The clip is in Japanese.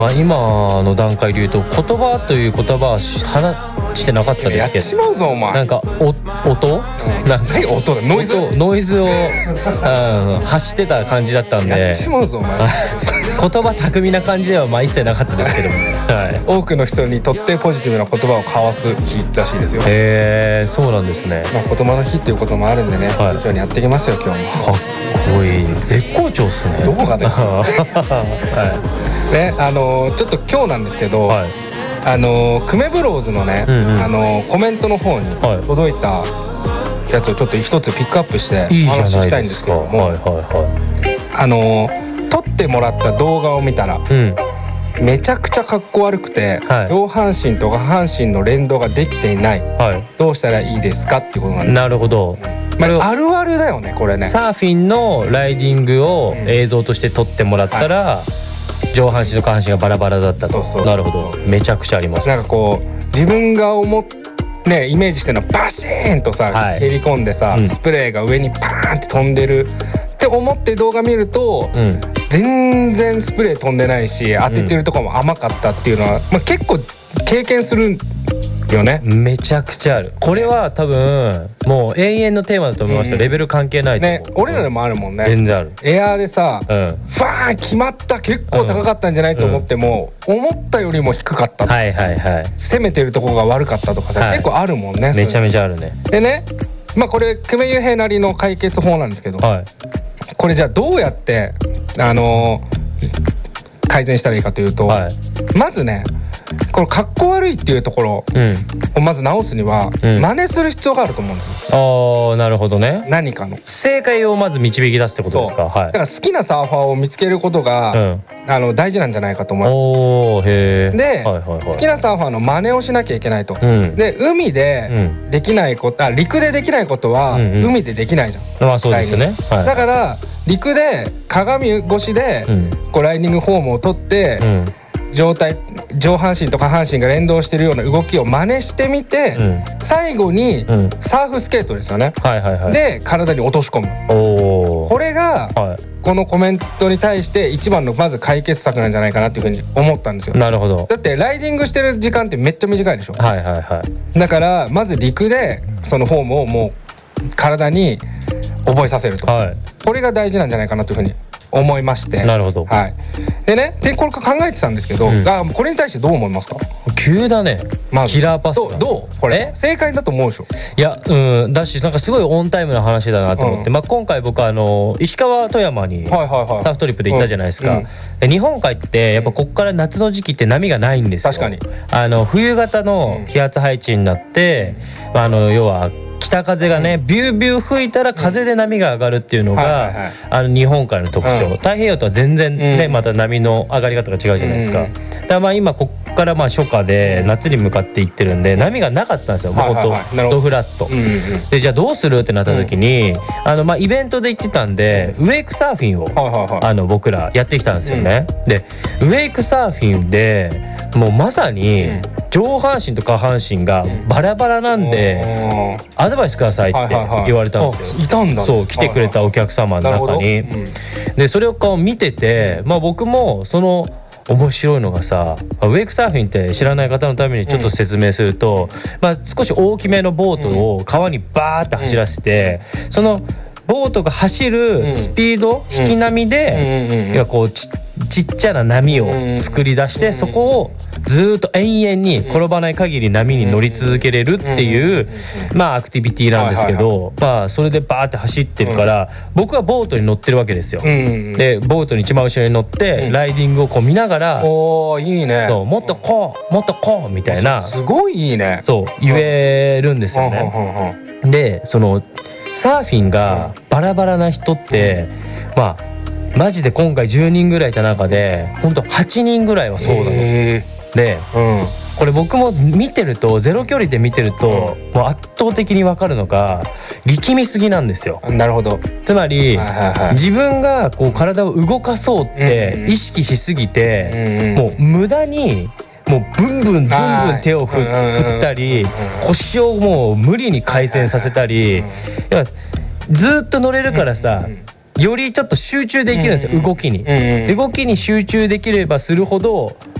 今の段階で言うと言葉という言葉は話してなかったですけど、 やっちまうぞお前。 なんか音、なんか音だ、ノイズを、発してた感じだったんで、 やっちまうぞお前。 言葉巧みな感じでは一切なかったですけども、 多くの人にとってポジティブな言葉を交わす日らしいですよ。 へえ、そうなんですね。 言葉の日っていうこともあるんでね、順調にやっていきますよ今日も。 かっこいい、絶好調っすね。 どこがだよ。ね、ちょっと今日なんですけど、クメブローズのね、コメントの方に届いたやつをちょっと一つピックアップしてお話ししたいんですけども、撮ってもらった動画を見たら、めちゃくちゃかっこ悪くて、上半身と下半身の連動ができていない、どうしたらいいですかっていうことなんです。 なるほど。 あるあるだよねこれね。 サーフィンのライディングを映像として撮ってもらったら、上半身と下半身がバラバラだったと。なるほど、めちゃくちゃあります。 なんかこう自分がね、イメージしてるのバシーンとさ、蹴り込んでさ、スプレーが上にパーンって飛んでるって思って動画見ると、全然スプレー飛んでないし、当ててるとこも甘かったっていうのは、結構経験するよね。 めちゃくちゃある。これは多分もう永遠のテーマだと思いますよ。レベル関係ないと思うね。 俺らでもあるもんね。 全然ある。 エアーでさ、ファーン決まった、結構高かったんじゃないと思っても、思ったよりも低かったとか、攻めてるとこが悪かったとかさ、結構あるもんね。 めちゃめちゃあるね。 でね、これ久米雄平なりの解決法なんですけど、これじゃあどうやって改善したらいいかというと、まずね、このかっこ悪いっていうところをまず直すには、真似する必要があると思うんですよ。 なるほどね。 何かの正解をまず導き出すってことですか。 だから好きなサーファーを見つけることが、大事なんじゃないかと思います。で、好きなサーファーの真似をしなきゃいけないと。で、海でできないこと、陸でできないことは海でできないじゃん。 そうですよね。 だから陸で鏡越しでこうライディングフォームを取って、上半身と下半身が連動しているような動きを真似してみて、最後にサーフスケートですよね。で体に落とし込む。これがこのコメントに対して一番のまず解決策なんじゃないかなっていうふうに思ったんですよ。 なるほど。 だってライディングしてる時間ってめっちゃ短いでしょ。だからまず陸でそのフォームをもう体に覚えさせると、これが大事なんじゃないかなというふうに思いまして。 なるほど。 でね、これ考えてたんですけど、これに対してどう思いますか？ 急だね。キラーパス。 どうこれ正解だと思うでしょ？ いや、だしなんかすごいオンタイムな話だなと思って、今回僕石川富山にサーフトリップで行ったじゃないですか。日本海ってやっぱこっから夏の時期って波がないんですよ。 確かに。 冬型の気圧配置になって、要は北風がねビュービュー吹いたら風で波が上がるっていうのが日本海の特徴。太平洋とは全然ね、また波の上がり方が違うじゃないですか。だから今こっから初夏で夏に向かっていってるんで波がなかったんですよ。本当ドフラットで、じゃあどうするってなった時にイベントで行ってたんでウェイクサーフィンを僕らやってきたんですよね。でウェイクサーフィンでもうまさに上半身と下半身がバラバラなんでアドバイスくださいって言われたんですよ。 いたんだ。 そう、来てくれたお客様の中に。でそれを見てて、僕もその面白いのがさ、ウェイクサーフィンって知らない方のためにちょっと説明すると、少し大きめのボートを川にバーって走らせて、そのボートが走るスピード、引き波でこうちっちゃな波を作り出して、そこをずっと延々に転ばない限り波に乗り続けれるっていうアクティビティなんですけど、それでバーって走ってるから僕はボートに乗ってるわけですよ。でボートに一番後ろに乗ってライディングを見ながら、 いいね、 そうもっとこうもっとこうみたいな、 すごいいいね、 そう言えるんですよね。でそのサーフィンがバラバラな人ってマジで今回10人ぐらいいた中で本当8人ぐらいはそうなの。で、これ僕も見てるとゼロ距離で見てるともう圧倒的に分かるのが力みすぎなんですよ。 なるほど。 つまり自分がこう体を動かそうって意識しすぎて、もう無駄にもうブンブン手を振ったり腰をもう無理に回旋させたり、ずっと乗れるからさ、 よりちょっと集中できるんですよ、動きに。動きに集中できればするほど